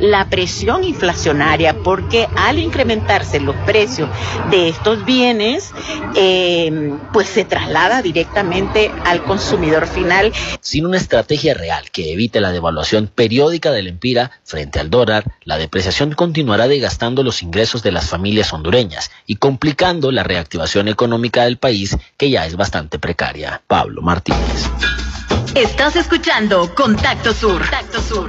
la presión inflacionaria, porque al incrementarse los precios de estos bienes, pues se traslada directamente al consumidor final. Sin una estrategia real que evite la devaluación periódica del empira frente al dólar, la depreciación continuará desgastando los ingresos de las familias hondureñas y complicando la reactivación económica del país, que ya es bastante precaria. Pablo Martínez. Estás escuchando Contacto Sur. Contacto Sur.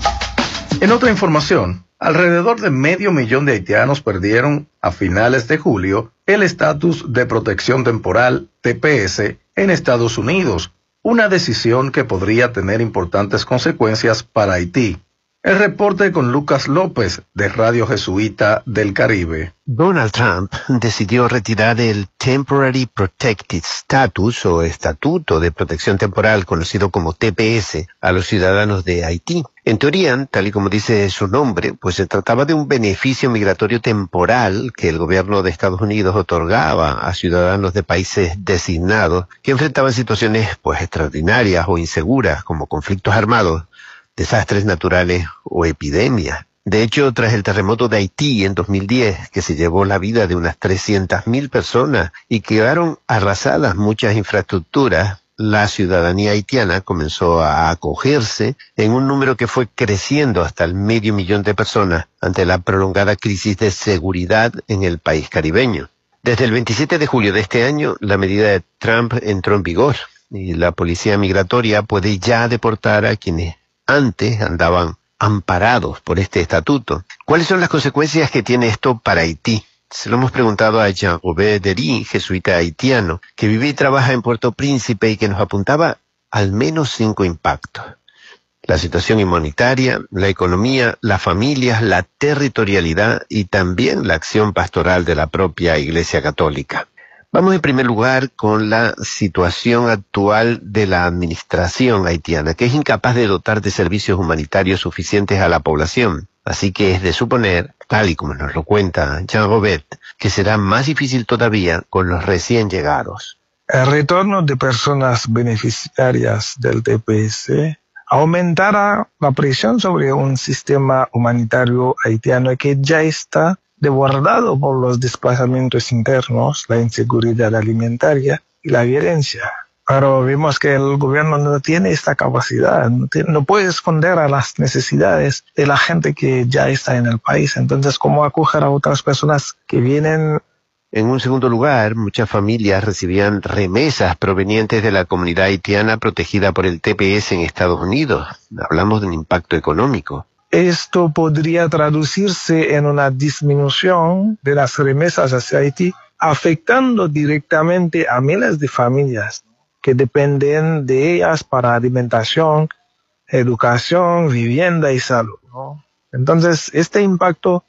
En otra información, alrededor de 500,000 de haitianos perdieron a finales de julio el estatus de protección temporal, TPS, en Estados Unidos, una decisión que podría tener importantes consecuencias para Haití. El reporte con Lucas López, de Radio Jesuita del Caribe. Donald Trump decidió retirar el Temporary Protected Status o Estatuto de Protección Temporal, conocido como TPS, a los ciudadanos de Haití. En teoría, tal y como dice su nombre, pues se trataba de un beneficio migratorio temporal que el gobierno de Estados Unidos otorgaba a ciudadanos de países designados que enfrentaban situaciones pues extraordinarias o inseguras, como conflictos armados, desastres naturales o epidemias. De hecho, tras el terremoto de Haití en 2010, que se llevó la vida de unas 300,000 personas y quedaron arrasadas muchas infraestructuras, la ciudadanía haitiana comenzó a acogerse en un número que fue creciendo hasta el 500,000 de personas ante la prolongada crisis de seguridad en el país caribeño. Desde el 27 de julio de este año, la medida de Trump entró en vigor y la policía migratoria puede ya deportar a quienes antes andaban amparados por este estatuto. ¿Cuáles son las consecuencias que tiene esto para Haití? Se lo hemos preguntado a Jean-Robert Dery, jesuita haitiano, que vive y trabaja en Puerto Príncipe y que nos apuntaba al menos 5 impactos. La situación humanitaria, la economía, las familias, la territorialidad y también la acción pastoral de la propia Iglesia Católica. Vamos en primer lugar con la situación actual de la administración haitiana, que es incapaz de dotar de servicios humanitarios suficientes a la población. Así que es de suponer, tal y como nos lo cuenta Jean-Robert, que será más difícil todavía con los recién llegados. El retorno de personas beneficiarias del TPS aumentará la presión sobre un sistema humanitario haitiano que ya está desbordado por los desplazamientos internos, la inseguridad alimentaria y la violencia. Pero vemos que el gobierno no tiene esta capacidad, no puede responder a las necesidades de la gente que ya está en el país. Entonces, ¿cómo acoger a otras personas que vienen? En un segundo lugar, muchas familias recibían remesas provenientes de la comunidad haitiana protegida por el TPS en Estados Unidos. Hablamos de un impacto económico. Esto podría traducirse en una disminución de las remesas hacia Haití, afectando directamente a miles de familias que dependen de ellas para alimentación, educación, vivienda y salud, ¿no? Entonces, este impacto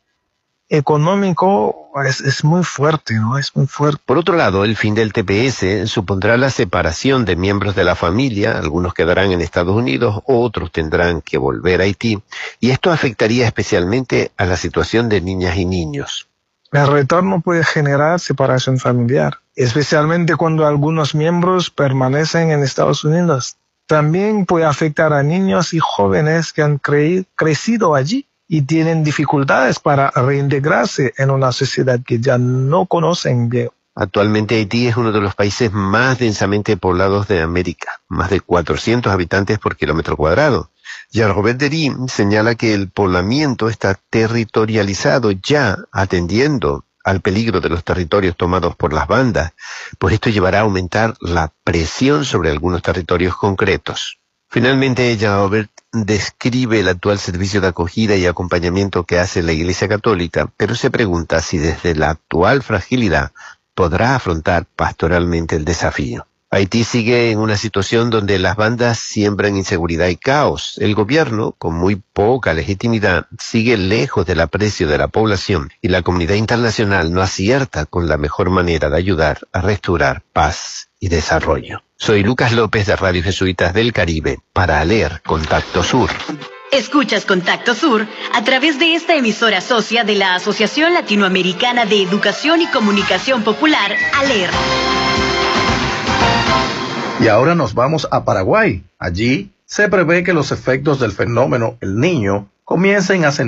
económico es muy fuerte, ¿no? Es muy fuerte. Por otro lado, el fin del TPS supondrá la separación de miembros de la familia. Algunos quedarán en Estados Unidos, otros tendrán que volver a Haití, y esto afectaría especialmente a la situación de niñas y niños. El retorno puede generar separación familiar, especialmente cuando algunos miembros permanecen en Estados Unidos. También puede afectar a niños y jóvenes que han crecido allí y tienen dificultades para reintegrarse en una sociedad que ya no conocen bien. Actualmente Haití es uno de los países más densamente poblados de América, más de 400 habitantes por kilómetro cuadrado. Jean-Robert Dery señala que el poblamiento está territorializado ya, atendiendo al peligro de los territorios tomados por las bandas, pues esto llevará a aumentar la presión sobre algunos territorios concretos. Finalmente, Jean-Robert describe el actual servicio de acogida y acompañamiento que hace la Iglesia Católica, pero se pregunta si desde la actual fragilidad podrá afrontar pastoralmente el desafío. Haití sigue en una situación donde las bandas siembran inseguridad y caos. El gobierno, con muy poca legitimidad, sigue lejos del aprecio de la población y la comunidad internacional no acierta con la mejor manera de ayudar a restaurar paz y desarrollo. Soy Lucas López de Radio Jesuitas del Caribe para ALER Contacto Sur. Escuchas Contacto Sur a través de esta emisora socia de la Asociación Latinoamericana de Educación y Comunicación Popular, ALER. Y ahora nos vamos a Paraguay. Allí se prevé que los efectos del fenómeno El Niño comiencen a